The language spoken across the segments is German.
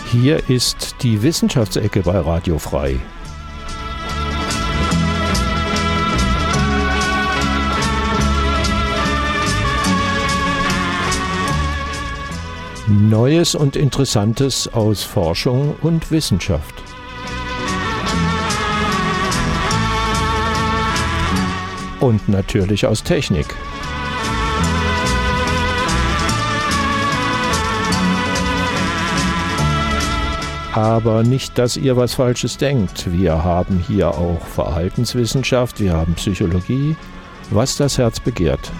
Hier ist die Wissenschaftsecke bei Radio Frei. Neues und Interessantes aus Forschung und Wissenschaft. Und natürlich aus Technik. Aber nicht, dass ihr was Falsches denkt. Wir haben hier auch Verhaltenswissenschaft, wir haben Psychologie, was das Herz begehrt.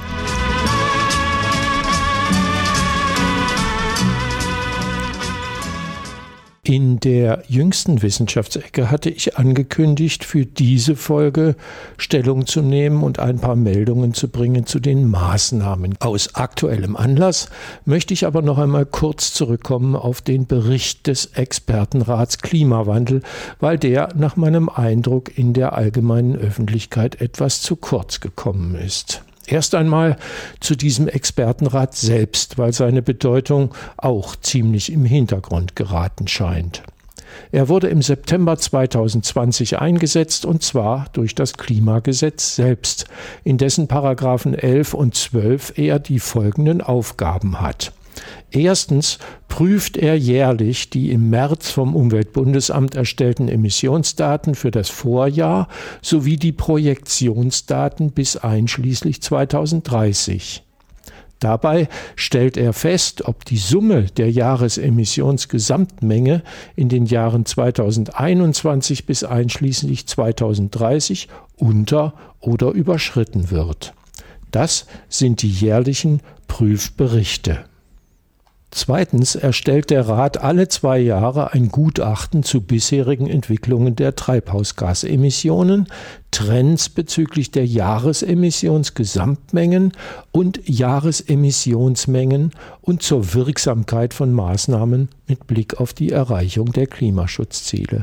In der jüngsten Wissenschaftsecke hatte ich angekündigt, für diese Folge Stellung zu nehmen und ein paar Meldungen zu bringen zu den Maßnahmen. Aus aktuellem Anlass möchte ich aber noch einmal kurz zurückkommen auf den Bericht des Expertenrats Klimawandel, weil der nach meinem Eindruck in der allgemeinen Öffentlichkeit etwas zu kurz gekommen ist. Erst einmal zu diesem Expertenrat selbst, weil seine Bedeutung auch ziemlich im Hintergrund geraten scheint. Er wurde im September 2020 eingesetzt, und zwar durch das Klimagesetz selbst, in dessen Paragraphen 11 und 12 er die folgenden Aufgaben hat. Erstens prüft er jährlich die im März vom Umweltbundesamt erstellten Emissionsdaten für das Vorjahr sowie die Projektionsdaten bis einschließlich 2030. Dabei stellt er fest, ob die Summe der Jahresemissionsgesamtmenge in den Jahren 2021 bis einschließlich 2030 unter- oder überschritten wird. Das sind die jährlichen Prüfberichte. Zweitens erstellt der Rat alle 2 Jahre ein Gutachten zu bisherigen Entwicklungen der Treibhausgasemissionen, Trends bezüglich der Jahresemissionsgesamtmengen und Jahresemissionsmengen und zur Wirksamkeit von Maßnahmen mit Blick auf die Erreichung der Klimaschutzziele.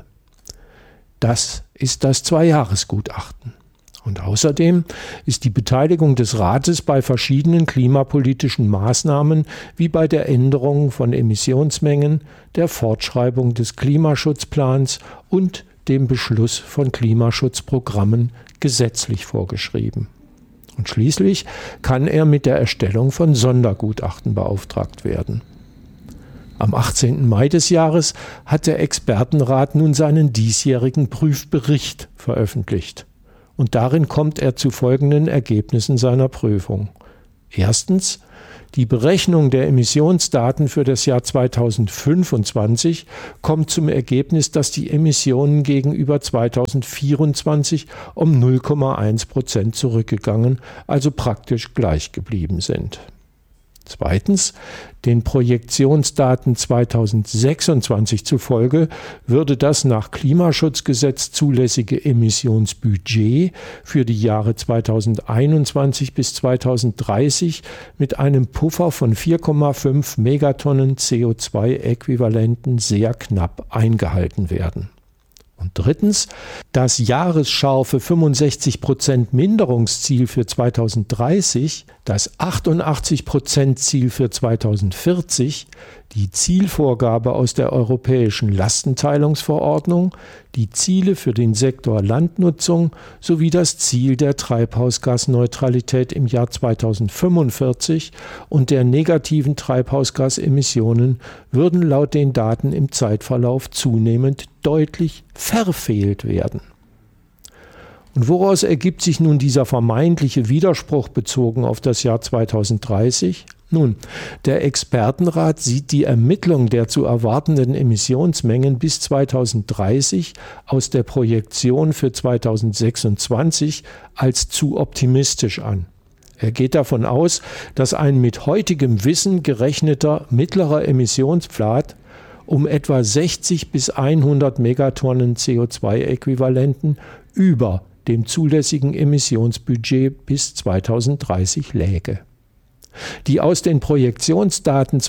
Das ist das 2-Jahres-Gutachten. Und außerdem ist die Beteiligung des Rates bei verschiedenen klimapolitischen Maßnahmen wie bei der Änderung von Emissionsmengen, der Fortschreibung des Klimaschutzplans und dem Beschluss von Klimaschutzprogrammen gesetzlich vorgeschrieben. Und schließlich kann er mit der Erstellung von Sondergutachten beauftragt werden. Am 18. Mai des Jahres hat der Expertenrat nun seinen diesjährigen Prüfbericht veröffentlicht. Und darin kommt er zu folgenden Ergebnissen seiner Prüfung. Erstens, die Berechnung der Emissionsdaten für das Jahr 2025 kommt zum Ergebnis, dass die Emissionen gegenüber 2024 um 0,1% zurückgegangen, also praktisch gleich geblieben sind. Zweitens, den Projektionsdaten 2026 zufolge würde das nach Klimaschutzgesetz zulässige Emissionsbudget für die Jahre 2021 bis 2030 mit einem Puffer von 4,5 Megatonnen CO2-Äquivalenten sehr knapp eingehalten werden. Und drittens, das jahresscharfe 65% Minderungsziel für 2030, das 88% Ziel für 2040, die Zielvorgabe aus der Europäischen Lastenteilungsverordnung, die Ziele für den Sektor Landnutzung sowie das Ziel der Treibhausgasneutralität im Jahr 2045 und der negativen Treibhausgasemissionen würden laut den Daten im Zeitverlauf zunehmend deutlich verfehlt werden. Und woraus ergibt sich nun dieser vermeintliche Widerspruch bezogen auf das Jahr 2030? Nun, der Expertenrat sieht die Ermittlung der zu erwartenden Emissionsmengen bis 2030 aus der Projektion für 2026 als zu optimistisch an. Er geht davon aus, dass ein mit heutigem Wissen gerechneter mittlerer Emissionspfad um etwa 60 bis 100 Megatonnen CO2-Äquivalenten über dem zulässigen Emissionsbudget bis 2030 läge. Die aus den Projektionsdaten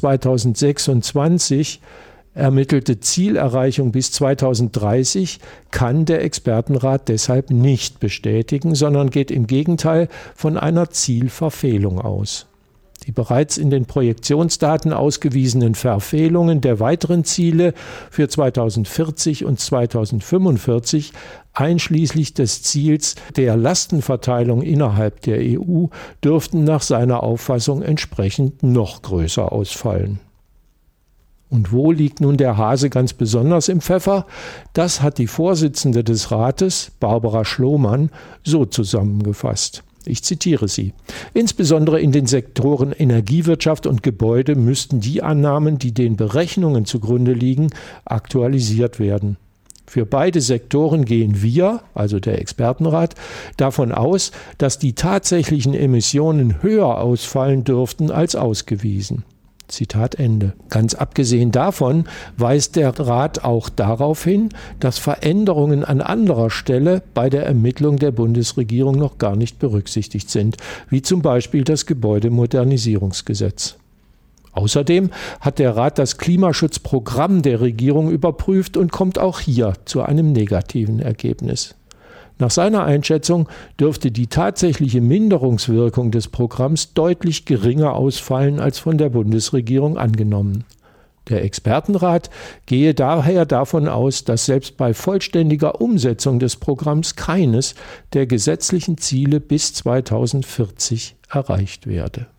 2026 ermittelte Zielerreichung bis 2030 kann der Expertenrat deshalb nicht bestätigen, sondern geht im Gegenteil von einer Zielverfehlung aus. Die bereits in den Projektionsdaten ausgewiesenen Verfehlungen der weiteren Ziele für 2040 und 2045, einschließlich des Ziels der Lastenverteilung innerhalb der EU, dürften nach seiner Auffassung entsprechend noch größer ausfallen. Und wo liegt nun der Hase ganz besonders im Pfeffer? Das hat die Vorsitzende des Rates, Barbara Schlomann, so zusammengefasst. Ich zitiere sie. Insbesondere in den Sektoren Energiewirtschaft und Gebäude müssten die Annahmen, die den Berechnungen zugrunde liegen, aktualisiert werden. Für beide Sektoren gehen wir, also der Expertenrat, davon aus, dass die tatsächlichen Emissionen höher ausfallen dürften als ausgewiesen. Zitat Ende. Ganz abgesehen davon weist der Rat auch darauf hin, dass Veränderungen an anderer Stelle bei der Ermittlung der Bundesregierung noch gar nicht berücksichtigt sind, wie zum Beispiel das Gebäudemodernisierungsgesetz. Außerdem hat der Rat das Klimaschutzprogramm der Regierung überprüft und kommt auch hier zu einem negativen Ergebnis. Nach seiner Einschätzung dürfte die tatsächliche Minderungswirkung des Programms deutlich geringer ausfallen als von der Bundesregierung angenommen. Der Expertenrat gehe daher davon aus, dass selbst bei vollständiger Umsetzung des Programms keines der gesetzlichen Ziele bis 2040 erreicht werde.